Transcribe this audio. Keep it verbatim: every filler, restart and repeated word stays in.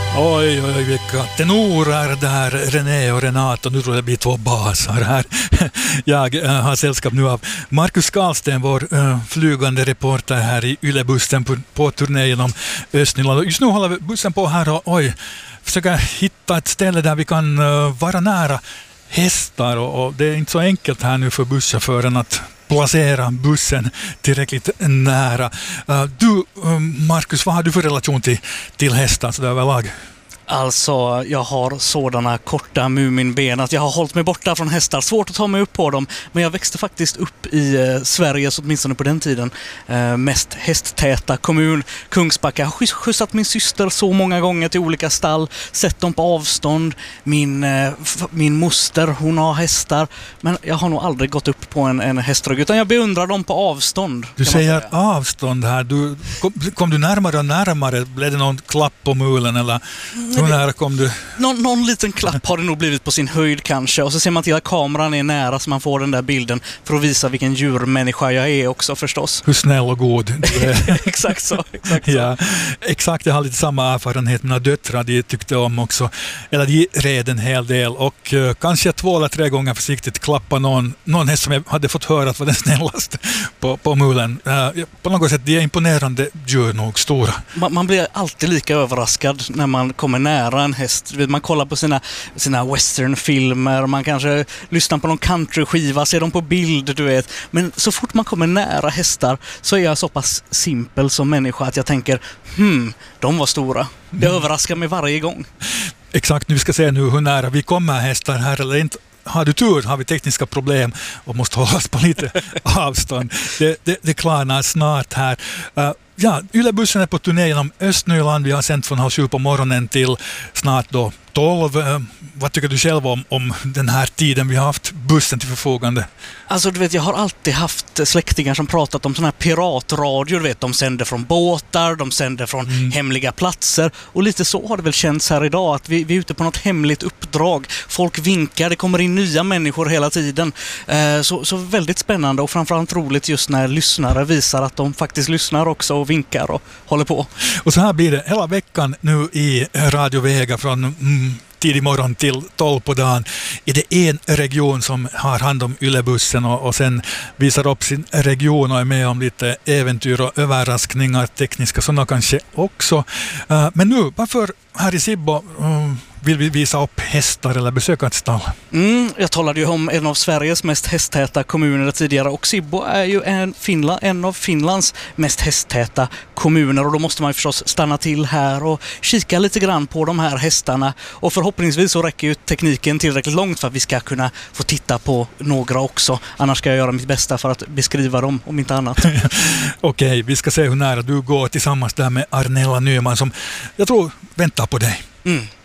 Oj, oj, vilka tenorer där, René och Renata. Nu tror jag det blir två basar här. Jag äh, har sällskap nu av Markus Karlsten, vår äh, flygande reporter här i Yle-bussen på, på turné genom Östnyland. Just nu håller bussen på här och oj, försöker hitta ett ställe där vi kan äh, vara nära hästar. Och, och det är inte så enkelt här nu för busschauffören att placera bussen tillräckligt nära. Uh, du, uh, Markus, vad har du för relation till, till hästar så där överlag? Alltså, jag har sådana korta muminben att jag har hållit mig borta från hästar. Svårt att ta mig upp på dem. Men jag växte faktiskt upp i eh, Sverige, så åtminstone på den tiden. Eh, mest hästtäta kommun, Kungsbacka. Jag har skjuts- skjutsat min syster så många gånger till olika stall. Sett dem på avstånd. Min, eh, f- min moster, hon har hästar. Men jag har nog aldrig gått upp på en, en hästrygg. Utan jag beundrar dem på avstånd. Du säger avstånd här. Du, kom, kom du närmare och närmare? Blev det någon klapp på mulen eller... Hur nära kom du? Någon, någon liten klapp har det nog blivit på sin höjd kanske. Och så ser man till att kameran är nära så man får den där bilden för att visa vilken djurmänniska jag är också förstås. Hur snäll och god du är. Exakt så. Exakt så. Ja, exakt, jag har lite samma erfarenhet. Mina döttrar, de tyckte om också. Eller de red en hel del. Och uh, kanske två eller tre gånger försiktigt klappa någon, någon häst som jag hade fått höra att var den snällaste på, på mulen. Uh, på något sätt, de är imponerande djur nog, stora. Man, man blir alltid lika överraskad när man kommer nära en häst. Man kollar på sina, sina westernfilmer, man kanske lyssnar på någon countryskiva, ser dem på bild, du vet. Men så fort man kommer nära hästar så är jag så pass simpel som människa att jag tänker, hmm, de var stora. Det mm. överraskar mig varje gång. Exakt, nu ska se nu hur nära vi kommer hästar här eller inte. Har du tur har vi tekniska problem och måste hålla oss på lite avstånd. Det, det, det klarnar snart här. Uh, ja, Yle-bussen är på turné genom Östnyland. Vi har sänt från halv sju på morgonen till snart då tolv. Uh, vad tycker du själv om, om den här tiden vi har haft bussen till förfogande? Alltså du vet, jag har alltid haft släktingar som pratat om såna här piratradio, du vet, de sänder från båtar, de sänder från mm. hemliga platser, och lite så har det väl känts här idag, att vi, vi är ute på något hemligt uppdrag. Folk vinkar, det kommer in nya människor hela tiden. Eh, så, så väldigt spännande och framförallt roligt just när lyssnare visar att de faktiskt lyssnar också och vinkar och håller på. Och så här blir det hela veckan nu i Radio Vega från mm, tidig morgon till tolv på dagen. Är det en region som har hand om Yle-bussen och, och sen visar upp sin region och är med om lite äventyr och överraskningar, tekniska sådana kanske också. Uh, men nu, varför här i Sibbo uh, vill vi visa upp hästar eller besöka ett stall? Mm, jag talade ju om en av Sveriges mest hästtäta kommuner tidigare, och Sibbo är ju en, Finland, en av Finlands mest hästtäta kommuner, och då måste man ju förstås stanna till här och kika lite grann på de här hästarna, och förhoppningsvis så räcker ju tekniken tillräckligt långt för att vi ska kunna få titta på några också. Annars ska jag göra mitt bästa för att beskriva dem, om inte annat. Okej, vi ska se hur nära du går tillsammans där med Arnella Nyman som jag tror väntar på dig. Mm.